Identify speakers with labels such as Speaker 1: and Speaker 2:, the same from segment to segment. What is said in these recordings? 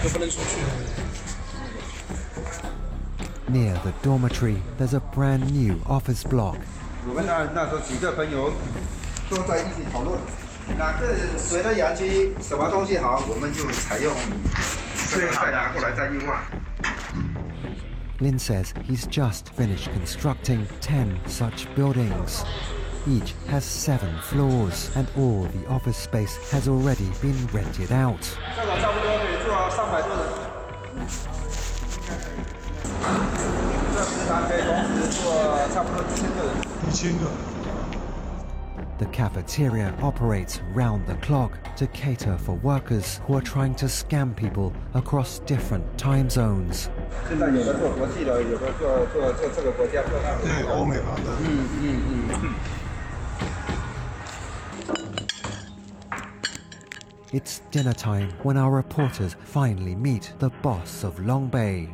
Speaker 1: Near the dormitory, there's a brand new office block.
Speaker 2: 我们那时候几个朋友坐在一起讨论，哪个谁的园区什么东西好，我们就采用最好的，拿过来再用啊。
Speaker 1: Lin says he's just finished constructing 10 such buildings. Each has 7 floors, and all the office space has already been rented out.
Speaker 2: 这个差不多可以坐300多人。这食堂可以同时坐差不多1000个人。1000个。
Speaker 1: The cafeteria operates round the clock to cater for workers who are trying to scam people across different time zones.
Speaker 2: 现在有的做国际的，有的做这个国家做那个。对，欧美版的。
Speaker 1: It's dinner time when our reporters finally meet the boss of Long Bay.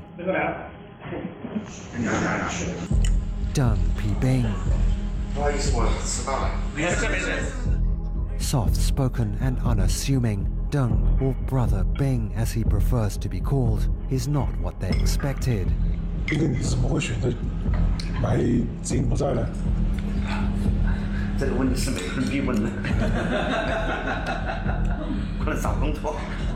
Speaker 1: Deng Pibing.
Speaker 2: 不好意思，我迟到了。没事没事。
Speaker 1: Soft-spoken and unassuming, Deng, or Brother Bing as he prefers to be called, is not what they expected.
Speaker 3: 这个你怎么会选择来柬埔寨呢？
Speaker 2: 这个问题是每个人必问的。为了找工作。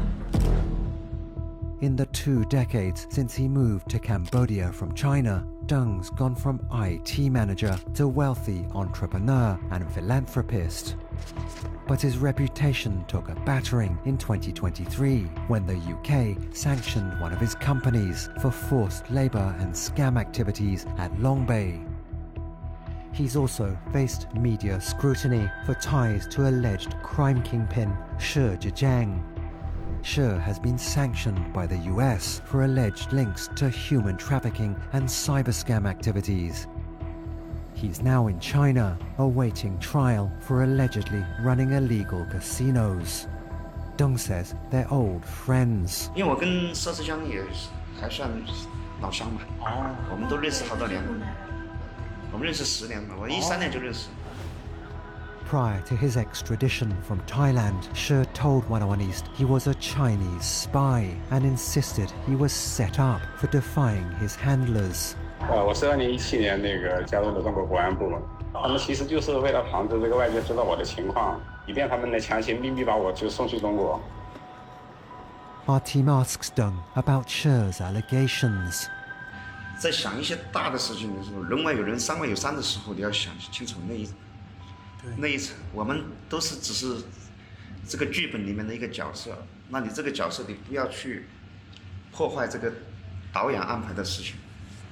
Speaker 1: In the 2 decades since he moved to Cambodia from China, Deng's gone from IT manager to wealthy entrepreneur and philanthropist. But his reputation took a battering in 2023 when the UK sanctioned one of his companies for forced labour and scam activities at Long Bay. He's also faced media scrutiny for ties to alleged crime kingpin Shi Zhejiang. Shi has been sanctioned by the US for alleged links to human trafficking and cyber scam activities. He's now in China, awaiting trial for allegedly running illegal casinos. Deng says they're old friends.
Speaker 4: 因为我跟佘志江也还算老乡嘛，我们都认识好多年了，我们认识10年了，我13年就认识。
Speaker 1: Prior to his extradition from Thailand, Shi told 101 East he was a Chinese spy and insisted he was set up for defying his handlers.
Speaker 5: 我12年17年那个加入了中国国安部，他们其实就是为了防止这个外界知道我的情况，以便他们来强行秘密把我就送去中国。
Speaker 1: Our team asks Deng about Shi's allegations.
Speaker 4: 在想一些大的事情的时候，人外有人，山外有山的时候，你要想清楚那一层，我们都是只是这个剧本里面的一个角色。那你这个角色，你不要去破坏这个导演安排的事情。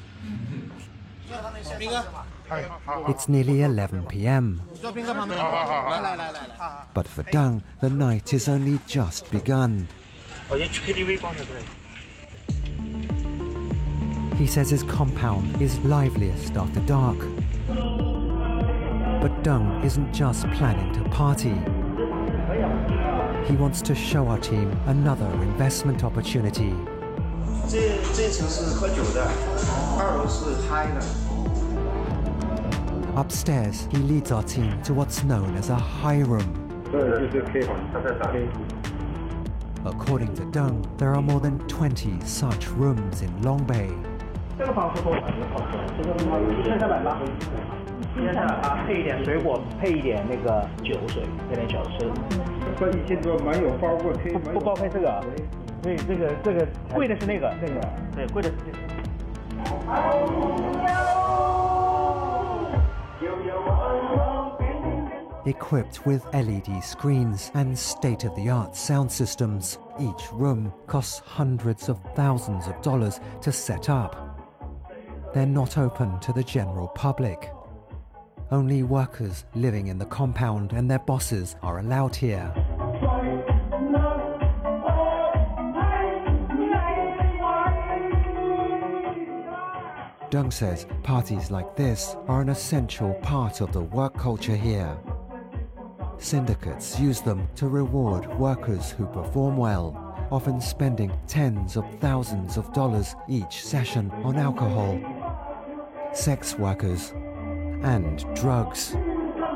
Speaker 1: It's nearly 11 p.m. But for Deng, the night is only just begun. He says his compound is liveliest after dark. But Deng isn't just planning to party. He wants to show our team another investment opportunity.
Speaker 4: 这层是喝酒的，2楼是嗨的。
Speaker 1: Upstairs, he leads our team to what's known as a high room. According to Deng, there are more than 20 such rooms in Long Bay.
Speaker 6: 这个房是多少钱？这个1380，配一点水果，配一点那个酒水，配点酒吃。
Speaker 2: 这1000多蛮有包括可以
Speaker 6: 不包括这个，所以这个贵的是那个，对，贵的是这个。
Speaker 1: Equipped with LED screens and state-of-the-art sound systems, each room costs hundreds of thousands of dollars to set up. They're not open to the general public. Only workers living in the compound and their bosses are allowed here. Deng says parties like this are an essential part of the work culture here. Syndicates use them to reward workers who perform well, often spending tens of thousands of dollars each session on alcohol, sex workers, and drugs.